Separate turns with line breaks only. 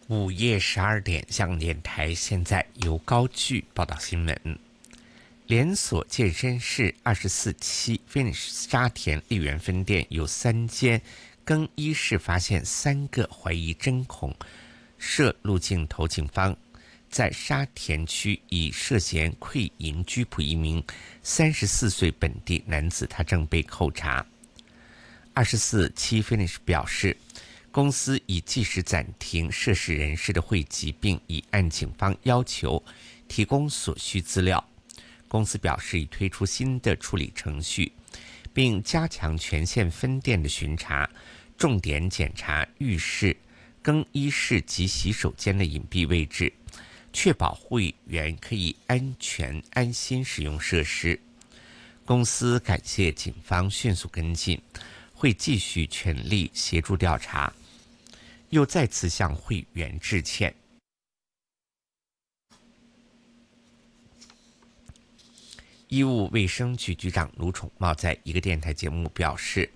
午夜12点，香港电台现在由高炬报道新闻。连锁健身室24期 Finish 沙田丽园分店有3间更衣室发现3个怀疑针孔摄入镜头，警方在沙田区以涉嫌窥淫拘捕一名34岁本地男子，他正被扣查。24期 Finish 表示，公司已即时暂停涉事人士的会籍，并已按警方要求提供所需资料。公司表示已推出新的处理程序，并加强全县分店的巡查，重点检查浴室、更衣室及洗手间的隐蔽位置，确保会员可以安全安心使用设施。公司感谢警方迅速跟进，会继续全力协助调查，又再次向会员致歉。医务卫生局局长卢宠茂在一个电台节目表示，